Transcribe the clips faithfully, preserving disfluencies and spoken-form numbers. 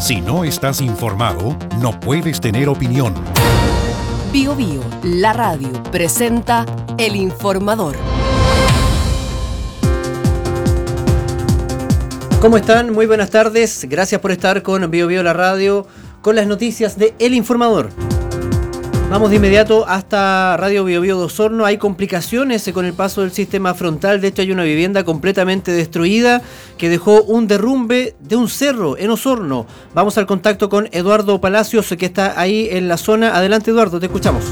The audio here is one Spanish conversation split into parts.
Si no estás informado, no puedes tener opinión. Bio Bio, la radio, presenta El Informador. ¿Cómo están? Muy buenas tardes. Gracias por estar con Bio Bio, la radio, con las noticias de El Informador. Vamos de inmediato hasta Radio Bio Bio de Osorno. Hay complicaciones con el paso del sistema frontal. De hecho, hay una vivienda completamente destruida que dejó un derrumbe de un cerro en Osorno. Vamos al contacto con Eduardo Palacios, que está ahí en la zona. Adelante, Eduardo, te escuchamos.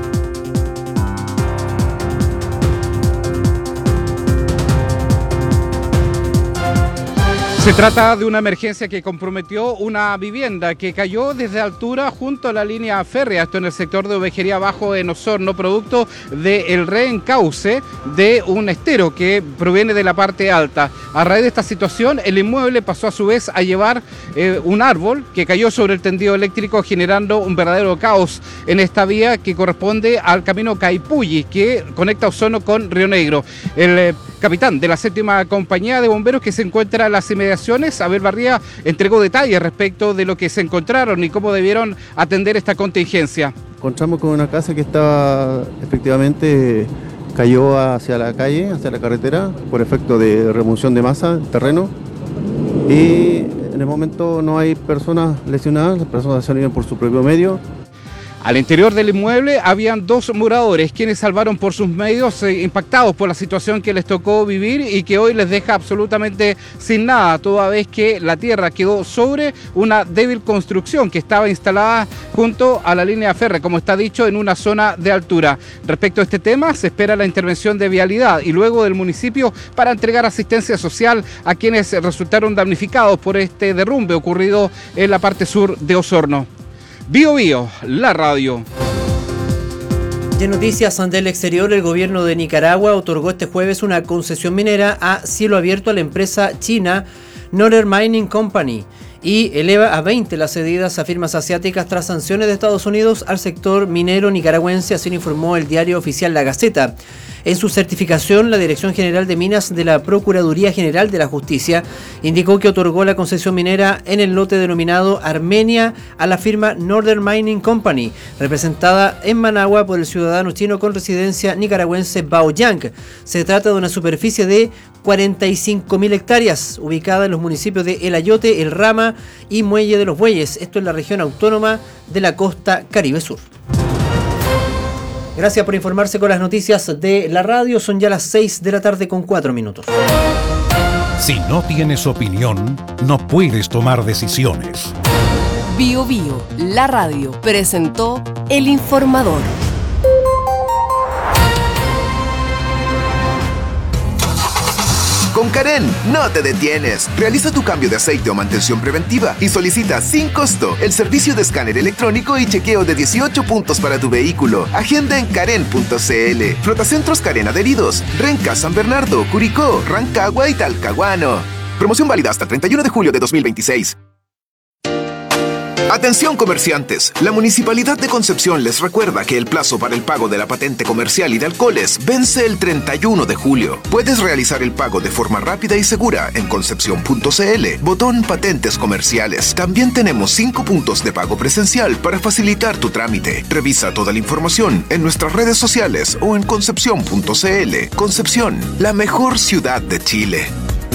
Se trata de una emergencia que comprometió una vivienda que cayó desde altura junto a la línea férrea, esto en el sector de Ovejería Bajo en Osorno, producto del reencauce de un estero que proviene de la parte alta. A raíz de esta situación, el inmueble pasó a su vez a llevar eh, un árbol que cayó sobre el tendido eléctrico, generando un verdadero caos en esta vía que corresponde al camino Caipulli, que conecta Osorno con Río Negro. El eh, capitán de la séptima compañía de bomberos que se encuentra en las inmediaciones, Abel Barría, entregó detalles respecto de lo que se encontraron y cómo debieron atender esta contingencia. Encontramos con una casa que estaba, efectivamente, cayó hacia la calle, hacia la carretera, por efecto de remoción de masa del terreno. Y en el momento no hay personas lesionadas, las personas salieron por su propio medio. Al interior del inmueble habían dos moradores, quienes salvaron por sus medios, eh, impactados por la situación que les tocó vivir y que hoy les deja absolutamente sin nada, toda vez que la tierra quedó sobre una débil construcción que estaba instalada junto a la línea férrea, como está dicho, en una zona de altura. Respecto a este tema, se espera la intervención de Vialidad y luego del municipio para entregar asistencia social a quienes resultaron damnificados por este derrumbe ocurrido en la parte sur de Osorno. Bio Bio, la radio. Y en noticias del exterior, el gobierno de Nicaragua otorgó este jueves una concesión minera a cielo abierto a la empresa china Northern Mining Company y eleva a veinte las cedidas a firmas asiáticas tras sanciones de Estados Unidos al sector minero nicaragüense, así lo informó el diario oficial La Gaceta. En su certificación, la Dirección General de Minas de la Procuraduría General de la Justicia indicó que otorgó la concesión minera en el lote denominado Armenia a la firma Northern Mining Company, representada en Managua por el ciudadano chino con residencia nicaragüense Bao Yang. Se trata de una superficie de cuarenta y cinco mil hectáreas, ubicada en los municipios de El Ayote, El Rama y Muelle de los Bueyes, esto en la región autónoma de la costa Caribe Sur. Gracias por informarse con las noticias de la radio. Son ya las seis de la tarde con cuatro minutos. Si no tienes opinión, no puedes tomar decisiones. Bio Bio, la radio, presentó El Informador. Con Karen, no te detienes. Realiza tu cambio de aceite o mantención preventiva y solicita sin costo el servicio de escáner electrónico y chequeo de dieciocho puntos para tu vehículo. Agenda en karen punto c l. Flotacentros Karen adheridos. Renca, San Bernardo, Curicó, Rancagua y Talcahuano. Promoción válida hasta el treinta y uno de julio de dos mil veintiséis. Atención comerciantes, la Municipalidad de Concepción les recuerda que el plazo para el pago de la patente comercial y de alcoholes vence el treinta y uno de julio. Puedes realizar el pago de forma rápida y segura en concepción punto c l, botón patentes comerciales. También tenemos cinco puntos de pago presencial para facilitar tu trámite. Revisa toda la información en nuestras redes sociales o en concepción punto c l. Concepción, la mejor ciudad de Chile.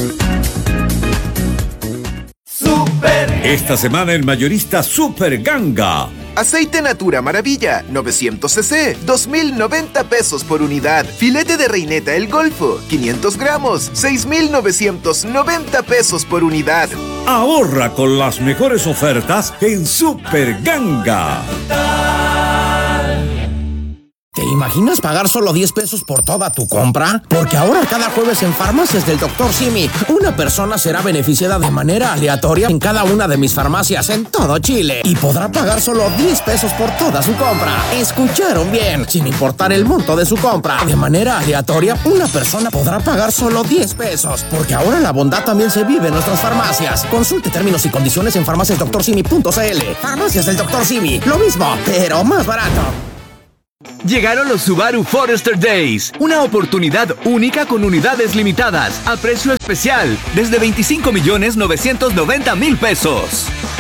Esta semana el mayorista Super Ganga. Aceite Natura Maravilla, novecientos centilitros, dos mil noventa pesos por unidad. Filete de reineta El Golfo, quinientos gramos, seis mil novecientos noventa pesos por unidad. Ahorra con las mejores ofertas en Super Ganga. ¿Te imaginas pagar solo diez pesos por toda tu compra? Porque ahora cada jueves en Farmacias del doctor Simi, una persona será beneficiada de manera aleatoria en cada una de mis farmacias en todo Chile y podrá pagar solo diez pesos por toda su compra. ¿Escucharon bien? Sin importar el monto de su compra, de manera aleatoria, una persona podrá pagar solo diez pesos. Porque ahora la bondad también se vive en nuestras farmacias. Consulte términos y condiciones en farmacias doctor simi punto c l. Farmacias del doctor Simi, lo mismo, pero más barato. Llegaron los Subaru Forester Days, una oportunidad única con unidades limitadas a precio especial desde veinticinco millones novecientos noventa mil pesos.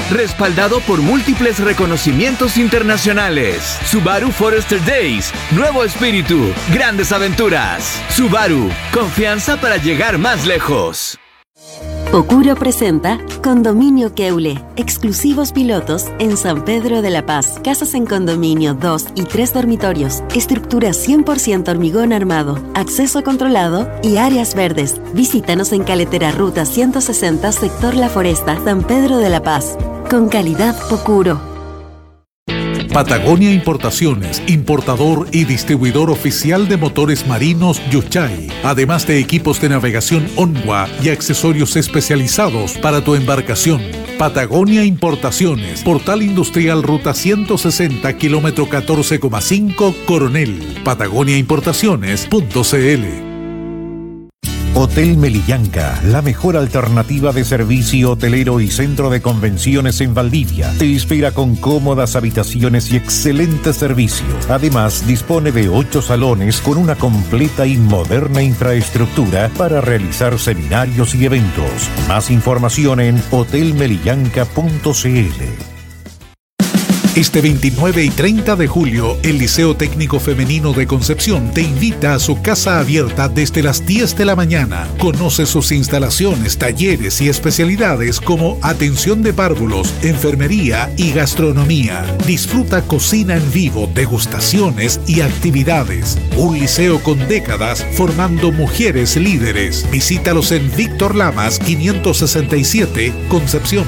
respaldado por múltiples reconocimientos internacionales. Subaru Forester Days, nuevo espíritu, grandes aventuras. Subaru, confianza para llegar más lejos. Pocuro presenta Condominio Keule, exclusivos pilotos en San Pedro de la Paz. Casas en condominio, dos y tres dormitorios, estructura cien por ciento hormigón armado, acceso controlado y áreas verdes. Visítanos en Caletera Ruta ciento sesenta, sector La Foresta, San Pedro de la Paz. Con calidad Pocuro. Patagonia Importaciones, importador y distribuidor oficial de motores marinos Yuchay, además de equipos de navegación Onwa y accesorios especializados para tu embarcación. Patagonia Importaciones, Portal Industrial Ruta ciento sesenta, kilómetro catorce coma cinco, Coronel. Patagonia Importaciones punto c l. Hotel Melillanca, la mejor alternativa de servicio hotelero y centro de convenciones en Valdivia. Te espera con cómodas habitaciones y excelente servicio. Además, dispone de ocho salones con una completa y moderna infraestructura para realizar seminarios y eventos. Más información en hotel melillanca punto c l. Este veintinueve y treinta de julio, el Liceo Técnico Femenino de Concepción te invita a su casa abierta desde las diez de la mañana. Conoce sus instalaciones, talleres y especialidades como atención de párvulos, enfermería y gastronomía. Disfruta cocina en vivo, degustaciones y actividades. Un liceo con décadas formando mujeres líderes. Visítalos en Víctor Lamas quinientos sesenta y siete, Concepción.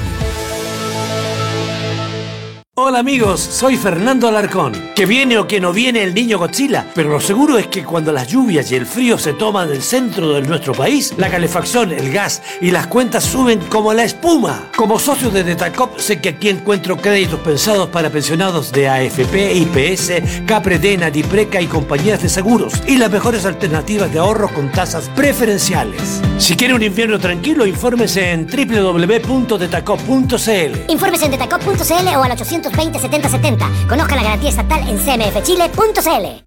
Hola amigos, soy Fernando Alarcón. Que viene o que no viene el niño Godzilla, pero lo seguro es que cuando las lluvias y el frío se toman el centro de nuestro país, la calefacción, el gas y las cuentas suben como la espuma. Como socio de Detacop, sé que aquí encuentro créditos pensados para pensionados de A F P, I P S, Capredena, Dipreca y compañías de seguros, y las mejores alternativas de ahorro con tasas preferenciales. Si quiere un invierno tranquilo, infórmese en doble u doble u doble u punto detacop punto c l. Infórmese en detacop punto c l o al ochocientos veinte, setenta setenta. Conozca la garantía estatal en c m f chile punto c l.